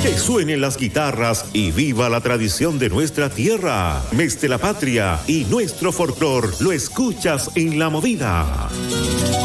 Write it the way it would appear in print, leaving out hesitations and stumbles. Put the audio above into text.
Que suenen las guitarras y viva la tradición de nuestra tierra. Mes de la patria y nuestro folclor lo escuchas en La Movida.